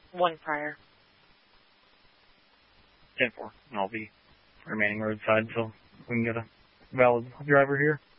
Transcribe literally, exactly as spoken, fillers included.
One prior. ten four. And I'll be remaining roadside until we can get a valid driver here.